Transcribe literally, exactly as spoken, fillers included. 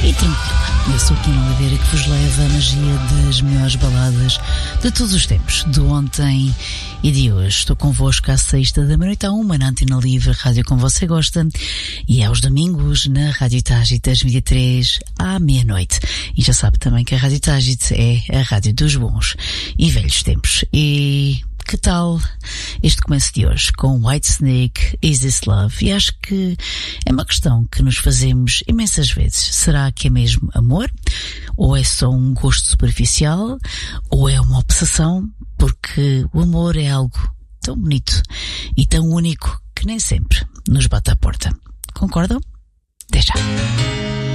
e tranquila. Eu sou Kim Oliveira, que vos leva a magia das melhores baladas de todos os tempos, de ontem e de hoje. Estou convosco à sexta da meia-noite à uma na Antena Livre, rádio como você gosta, e aos domingos na Rádio Tágite das vinte e três à meia-noite. E já sabe também que a Rádio Tágite é a rádio dos bons e velhos tempos. E que tal este começo de hoje com Whitesnake, Is This Love? E acho que é uma questão que nos fazemos imensas vezes. Será que é mesmo amor? Ou é só um gosto superficial? Ou é uma obsessão? Porque o amor é algo tão bonito e tão único que nem sempre nos bate à porta. Concordam? Até já.